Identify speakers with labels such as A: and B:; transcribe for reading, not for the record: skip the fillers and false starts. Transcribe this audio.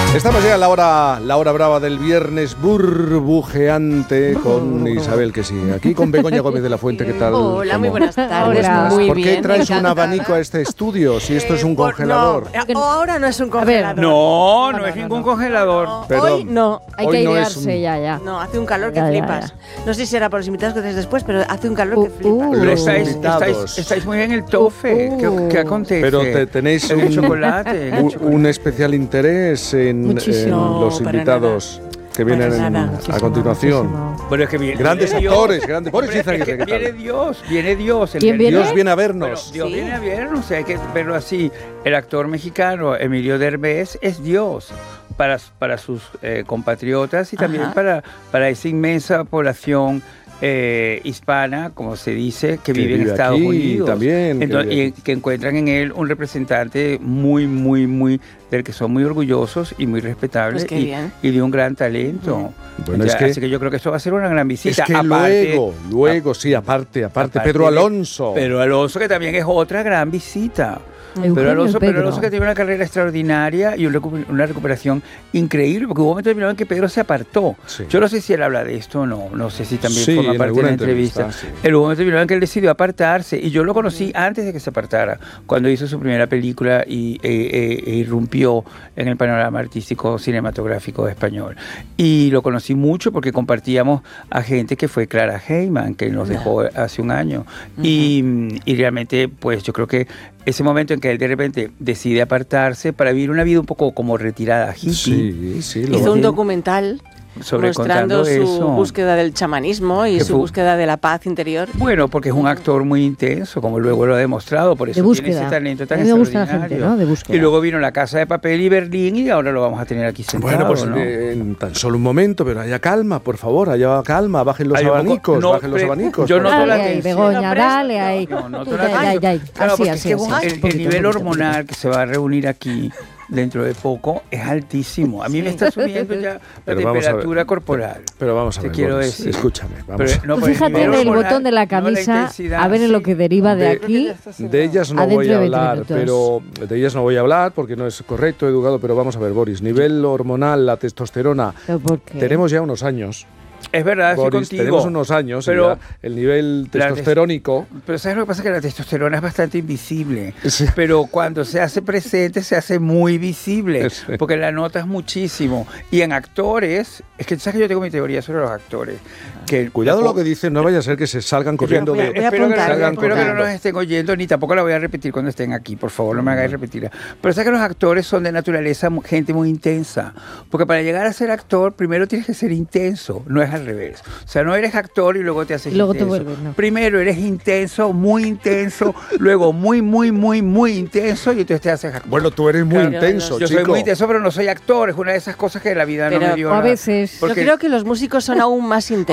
A: Estamos ya en la hora brava del viernes burbujeante con Isabel, que sí. Aquí con Begoña Gómez de la Fuente, ¿qué tal?
B: Hola, muy buenas tardes.
A: ¿Cómo estás?
B: Muy
A: ¿Por qué
B: bien,
A: traes un
B: encantada.
A: abanico a este estudio si esto es un congelador?
B: No, ahora no es un congelador.
C: No es ningún congelador.
B: No,
A: Perdón.
B: hoy no.
D: Hay
A: Hoy
D: que
A: no es
D: airearse
A: un-
D: ya.
B: No, hace un calor que
D: Ya, ya,
B: flipas. No sé si será por los invitados que tenéis después, pero hace un calor que flipas.
C: Pero
A: Los
C: estáis
A: invitados.
C: muy bien el tofe. ¿Qué acontece?
A: Pero tenéis
C: el chocolate.
A: un especial interés en
D: Muchísimo.
A: los
B: No, para
A: invitados que vienen
B: Para nada.
A: a continuación.
C: Bueno, es que viene
A: Grandes
C: Dios.
A: actores, grandes. Boris
C: Hombre,
A: Izaguirre,
C: es que
A: ¿qué tal?
C: viene Dios.
D: ¿Quién viene?
A: Dios viene a
C: Bueno,
A: vernos.
C: Dios
B: Sí.
C: viene a vernos, hay que verlo así. El actor mexicano Emilio Derbez es Dios para sus compatriotas y también
B: Ajá.
C: para esa inmensa población hispana, como se dice, que vive en
A: vive
C: Estados
A: aquí
C: Unidos.
A: también, que
C: Entonces,
A: vive
C: y que encuentran en él un representante muy del que son muy orgullosos y muy respetables,
B: Pues qué bien.
C: y de un gran talento.
A: Bueno,
C: Ya,
A: es que-
C: así que yo creo que esto va a ser una gran visita.
A: Es que
C: Aparte-
A: luego, sí, aparte,
C: aparte
A: Pedro
C: de-
A: Alonso.
C: Pedro Alonso, que también es otra gran visita.
D: Eugenio
C: Pedro Alonso que tiene una carrera extraordinaria y una recuperación increíble, porque hubo un momento determinado en que Pedro se apartó.
A: Sí.
C: Yo no sé si él habla de esto o no sé si también
A: Sí,
C: forma
A: en
C: parte de
A: alguna
C: la entrevista.
A: entrevista, sí.
C: En un momento determinado en que él decidió apartarse, y yo lo conocí antes de que se apartara, cuando hizo su primera película e irrumpió en el panorama artístico cinematográfico español. Y lo conocí mucho porque compartíamos a gente que fue Clara Heyman, que nos dejó hace un año. Y realmente, pues yo creo que ese momento en que él de repente decide apartarse para vivir una vida un poco como retirada, hippie,
A: Sí,
B: Hizo un documental
C: sobre
B: mostrando
C: contando
B: su
C: eso.
B: búsqueda del chamanismo y
C: Que
B: su
C: fue-
B: búsqueda de la paz interior.
C: Bueno, porque es un actor muy intenso, como luego lo ha demostrado, por eso
D: De búsqueda.
C: tiene ese talento tan
D: A mí me gusta la
C: extraordinario.
D: gente, ¿no? De búsqueda.
C: Y luego vino La Casa de Papel y Berlín, y ahora lo vamos a tener aquí sentado.
A: Bueno, pues
C: ¿no?
A: en tan solo un momento, pero haya calma, por favor, haya calma, bajen los
C: Hay un poco-
A: abanicos,
C: no,
A: bajen los
C: pero-
A: abanicos.
C: yo noto la
D: Dale ahí,
C: tensión.
D: Begoña,
B: No,
D: dale ahí.
C: No, no,
D: Ya.
C: Claro,
D: Así,
C: porque
D: así,
C: es que
D: así.
C: el nivel hormonal que se va a reunir aquí dentro de poco es altísimo. A mí me está subiendo ya la
A: Pero vamos a ver.
C: temperatura corporal.
A: Pero vamos a
C: Te
A: ver,
C: quiero
A: Boris,
C: decir.
A: escúchame, vamos.
C: Pero, no,
D: Tú
C: por el
D: fíjate
C: nivel
D: en el
C: hormonal,
D: botón de la
C: no
D: camisa,
C: intensidad.
D: a ver en lo que deriva de aquí.
A: De ellas no
D: Adentro
A: voy
D: de
A: a
D: 20
A: hablar,
D: minutos.
A: pero de ellas no voy a hablar porque no es correcto, educado, pero vamos a ver, Boris, nivel hormonal, la testosterona,
D: ¿Pero por qué?
A: tenemos ya unos años,
C: Es verdad, estoy
A: Boris,
C: contigo.
A: tenemos unos años, y
C: pero
A: ya el nivel
C: la
A: testosterónico,
C: Pero ¿sabes lo que pasa? Que la testosterona es bastante invisible.
A: Sí.
C: Pero cuando se hace presente, se hace muy visible.
A: Sí.
C: Porque la notas muchísimo. Y en actores, es que sabes que yo tengo mi teoría sobre los actores. Que
A: cuidado lo que dicen, no vaya a ser que se salgan corriendo
B: voy a-
A: de...
B: voy a
C: Espero, que,
B: apuntar,
C: no-
B: voy a
C: espero que no
B: apuntar.
C: nos estén oyendo, ni tampoco la voy a repetir cuando estén aquí. Por favor, no me hagáis repetirla. Pero sabes que los actores son de naturaleza gente muy intensa. Porque para llegar a ser actor, primero tienes que ser intenso. No es al revés. O sea, no eres actor y luego te haces
D: Y luego te
C: intenso.
D: vuelves, no.
C: Primero eres intenso, luego muy intenso, y entonces te haces actor.
A: Bueno, tú eres muy
B: Claro,
A: intenso,
C: Yo
A: chico.
C: soy muy intenso, pero no soy actor. Es una de esas cosas que la vida no
B: Pero
C: me dio.
D: O a
C: la-
D: veces.
B: Yo creo que los músicos son aún más intensos.